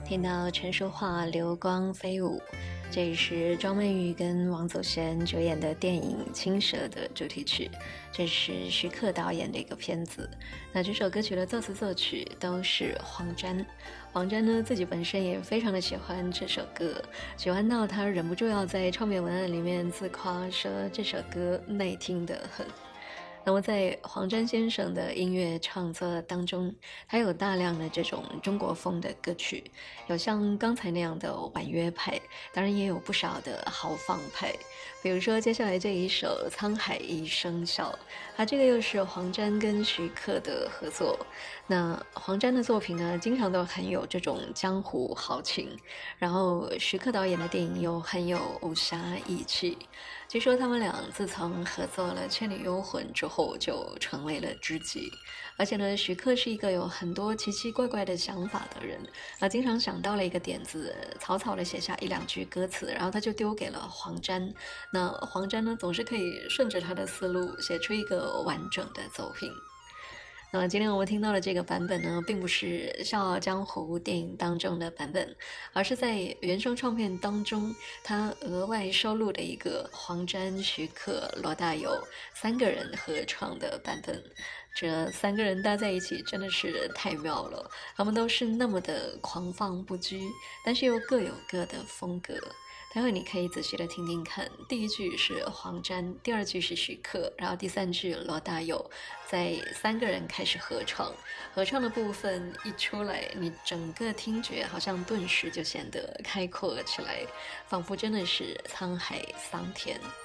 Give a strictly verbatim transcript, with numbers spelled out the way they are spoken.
听到陈淑桦流光飞舞，这也是庄曼玉跟王祖贤主演的电影《青蛇》的主题曲，这是徐克导演的一个片子。那这首歌曲的作词作曲都是黄沾，黄沾呢自己本身也非常的喜欢这首歌，喜欢到他忍不住要在唱片文案里面自夸说这首歌耐听得很。那么在黄沾先生的音乐创作当中，他有大量的这种中国风的歌曲，有像刚才那样的婉约派，当然也有不少的豪放派。比如说接下来这一首《沧海一声笑》，它这个又是黄沾跟徐克的合作。那黄沾的作品呢，经常都很有这种江湖豪情，然后徐克导演的电影又很有武侠义气。据说他们俩自从合作了《倩女幽魂》之后，就成为了知己。而且呢，徐克是一个有很多奇奇怪怪的想法的人，啊，经常想到了一个点子，草草的写下一两句歌词，然后他就丢给了黄沾。那黄沾呢，总是可以顺着他的思路写出一个完整的作品。那么今天我们听到的这个版本呢，并不是《笑傲江湖》电影当中的版本，而是在原声唱片当中他额外收录的一个黄沾、徐克、罗大佑三个人合唱的版本。这三个人搭在一起真的是太妙了，他们都是那么的狂放不羁，但是又各有各的风格。待会你可以仔细的听听看，第一句是黄沾，第二句是徐克，然后第三句罗大佑，在三个人开始合唱，合唱的部分一出来，你整个听觉好像顿时就显得开阔起来，仿佛真的是沧海桑田。